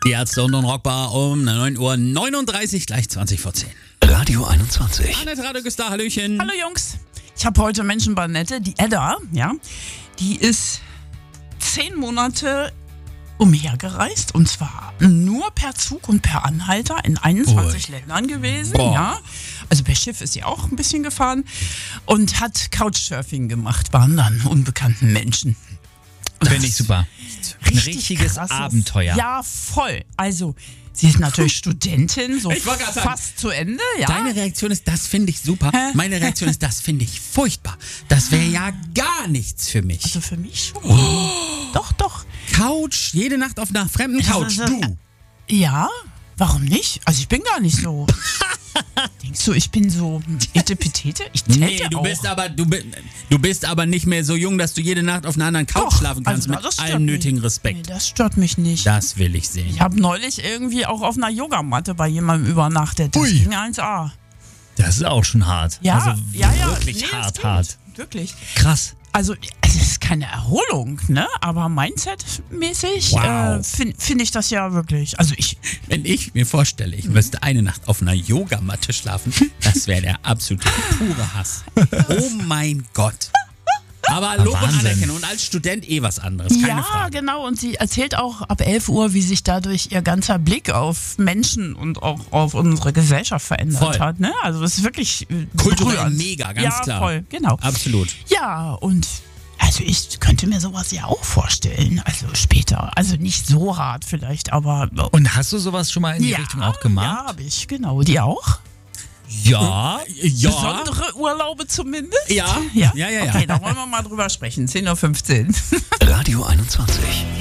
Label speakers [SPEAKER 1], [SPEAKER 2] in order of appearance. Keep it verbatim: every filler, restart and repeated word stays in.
[SPEAKER 1] Die Ärzte und Rockbar um neun Uhr neununddreißig, gleich zwanzig vor zehn.
[SPEAKER 2] Radio einundzwanzig.
[SPEAKER 1] Annette Radegüster, Hallöchen.
[SPEAKER 3] Hallo Jungs, ich habe heute Menschen bei Nette, die Edda, ja, die ist zehn Monate umhergereist und zwar nur per Zug und per Anhalter in einundzwanzig
[SPEAKER 1] Ui.
[SPEAKER 3] Ländern gewesen,
[SPEAKER 1] Boah.
[SPEAKER 3] ja. Also per Schiff ist sie auch ein bisschen gefahren und hat Couchsurfing gemacht, waren dann unbekannten Menschen.
[SPEAKER 4] Finde ich super. Ein
[SPEAKER 3] Richtig
[SPEAKER 4] richtiges
[SPEAKER 3] krasses-
[SPEAKER 4] Abenteuer.
[SPEAKER 3] Ja, voll. Also, sie ist natürlich Studentin, so
[SPEAKER 1] Ich wollte gerade sagen,
[SPEAKER 3] fast zu Ende, ja.
[SPEAKER 1] Deine Reaktion ist, das finde ich super.
[SPEAKER 3] Hä?
[SPEAKER 1] Meine Reaktion ist, das finde ich furchtbar. Das wäre ja gar nichts für mich.
[SPEAKER 3] Also für mich schon. Doch, doch.
[SPEAKER 1] Couch, jede Nacht auf einer fremden Couch. Du.
[SPEAKER 3] Ja, warum nicht? Also ich bin gar nicht so. Denkst du, ich bin so etepetete? Ich täte
[SPEAKER 1] Nee, du
[SPEAKER 3] auch.
[SPEAKER 1] bist aber du, bi- du bist aber nicht mehr so jung, dass du jede Nacht auf einer anderen Couch
[SPEAKER 3] Doch,
[SPEAKER 1] schlafen kannst,
[SPEAKER 3] also,
[SPEAKER 1] mit
[SPEAKER 3] das stört
[SPEAKER 1] allem
[SPEAKER 3] mich.
[SPEAKER 1] nötigen
[SPEAKER 3] Nee,
[SPEAKER 1] Respekt.
[SPEAKER 3] das stört mich nicht.
[SPEAKER 1] Das will ich sehen.
[SPEAKER 3] Ich habe neulich irgendwie auch auf einer Yogamatte bei jemandem übernachtet. Das
[SPEAKER 4] Ui.
[SPEAKER 3] ging eins A.
[SPEAKER 4] Das ist auch schon hart.
[SPEAKER 3] Ja,
[SPEAKER 4] also
[SPEAKER 3] ja, ja.
[SPEAKER 4] wirklich
[SPEAKER 3] Nee, es
[SPEAKER 4] hart,
[SPEAKER 3] geht.
[SPEAKER 4] hart.
[SPEAKER 3] Wirklich.
[SPEAKER 4] Krass.
[SPEAKER 3] Also, es ist keine Erholung, ne? Aber Mindset-mäßig
[SPEAKER 1] Wow.
[SPEAKER 3] äh, finde find ich das ja wirklich. Also, ich.
[SPEAKER 1] Wenn ich mir vorstelle, ich müsste eine Nacht auf einer Yogamatte schlafen, das wäre der absolute pure Hass. Oh mein Gott. Aber Lob und
[SPEAKER 4] Wahnsinn.
[SPEAKER 1] Anerkennung und als Student eh was anderes, keine
[SPEAKER 3] Ja,
[SPEAKER 1] Frage.
[SPEAKER 3] genau. Und sie erzählt auch ab elf Uhr, wie sich dadurch ihr ganzer Blick auf Menschen und auch auf unsere Gesellschaft verändert
[SPEAKER 1] Voll.
[SPEAKER 3] hat. Ne? Also, es ist wirklich äh,
[SPEAKER 1] Kulturell
[SPEAKER 3] berührend.
[SPEAKER 1] mega, ganz
[SPEAKER 3] ja,
[SPEAKER 1] klar.
[SPEAKER 3] Voll, genau.
[SPEAKER 1] Absolut.
[SPEAKER 3] Ja, und also ich könnte mir sowas ja auch vorstellen. Also später. Also nicht so hart vielleicht, aber.
[SPEAKER 4] Und hast du sowas schon mal in die
[SPEAKER 3] ja,
[SPEAKER 4] Richtung auch
[SPEAKER 3] Ja,
[SPEAKER 4] gemacht?
[SPEAKER 3] habe ich, genau. Die auch?
[SPEAKER 4] Ja.
[SPEAKER 1] Ja.
[SPEAKER 3] Besondere Urlaube zumindest?
[SPEAKER 1] Ja.
[SPEAKER 3] Ja,
[SPEAKER 1] Ja, ja, ja.
[SPEAKER 3] Okay, da wollen wir mal drüber sprechen. zehn Uhr fünfzehn.
[SPEAKER 2] Radio einundzwanzig.